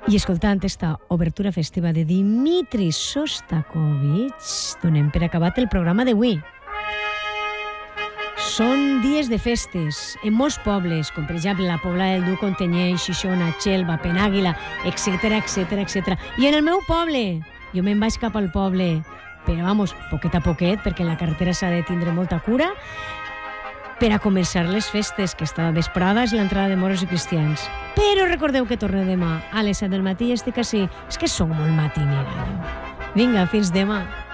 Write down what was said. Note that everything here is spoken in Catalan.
I escoltant esta obertura festiva de Dmitri Shostakovich, donem per acabat el programa d'avui. Són dies de festes en molts pobles, com per exemple la Pobla del Duc, Ontanyell, Xixona, Xelva, Penàguila, etc. I en el meu poble, jo me'n vaig cap al poble, però vamos, poquet a poquet, perquè en la carretera s'ha de tindre molta cura, per a començar les festes, que esta vesprada és l'entrada de moros i cristians. Però recordeu que torno demà a les 7 del matí i estic així. És que sóc molt matinera, jo. Vinga, fins demà.